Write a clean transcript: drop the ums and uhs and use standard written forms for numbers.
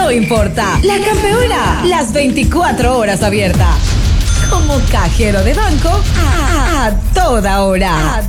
no importa. La Campeona, las 24 horas abierta. Como cajero de banco a toda hora.